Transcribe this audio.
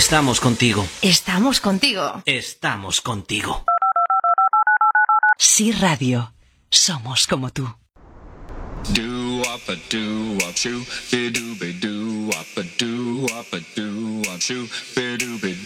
Estamos contigo. Estamos contigo. Estamos contigo. Sí Radio. Somos como tú. Do-wop-a-doo-wop-shoo, be-doo-be-doo-wop-a-doo-wop-a-doo-wop-shoo, be-doo-be-doo.